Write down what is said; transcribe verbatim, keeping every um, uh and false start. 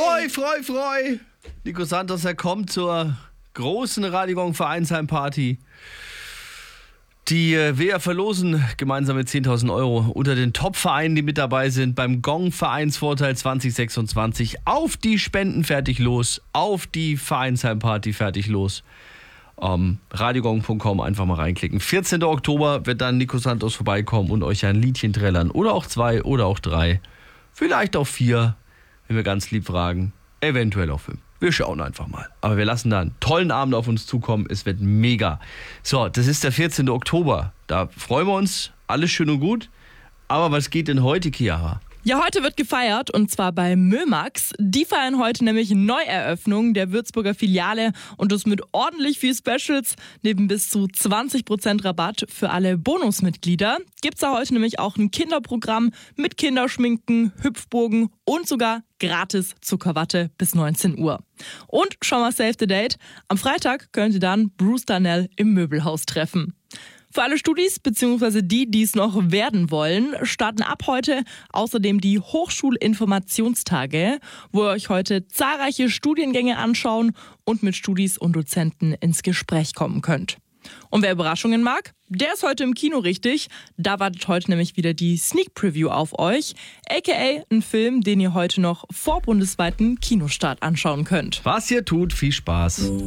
Freu, freu, freu! Nico Santos, er kommt zur großen Radiogong Vereinsheim-Party. Die äh, wir verlosen gemeinsam mit zehntausend Euro unter den Top-Vereinen, die mit dabei sind, beim Gong-Vereinsvorteil zwanzig sechsundzwanzig. Auf die Spenden fertig los, auf die Vereinsheim-Party fertig los. Um, radiogong punkt com einfach mal reinklicken. vierzehnten Oktober wird dann Nico Santos vorbeikommen und euch ein Liedchen trällern. Oder auch zwei oder auch drei. Vielleicht auch vier, wenn wir ganz lieb fragen. Eventuell auch fünf. Wir schauen einfach mal. Aber wir lassen da einen tollen Abend auf uns zukommen. Es wird mega. So, das ist der vierzehnten Oktober. Da freuen wir uns. Alles schön und gut. Aber was geht denn heute, Chiara? Ja, heute wird gefeiert und zwar bei Mömax. Die feiern heute nämlich Neueröffnung der Würzburger Filiale und das mit ordentlich viel Specials. Neben bis zu zwanzig Prozent Rabatt für alle Bonusmitglieder gibt's da heute nämlich auch ein Kinderprogramm mit Kinderschminken, Hüpfbogen und sogar gratis Zuckerwatte bis neunzehn Uhr. Und schon mal save the date. Am Freitag könnt ihr dann Bruce Darnell im Möbelhaus treffen. Für alle Studis bzw. die, die es noch werden wollen, starten ab heute außerdem die Hochschulinformationstage, wo ihr euch heute zahlreiche Studiengänge anschauen und mit Studis und Dozenten ins Gespräch kommen könnt. Und wer Überraschungen mag, der ist heute im Kino richtig. Da wartet heute nämlich wieder die Sneak Preview auf euch, aka ein Film, den ihr heute noch vor bundesweiten Kinostart anschauen könnt. Was ihr tut, viel Spaß.